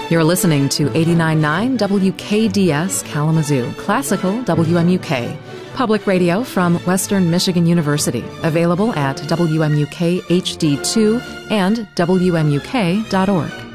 You're listening to 89.9 WKDS Kalamazoo, Classical WMUK, public radio from Western Michigan University, available at WMUK HD2 and WMUK.org.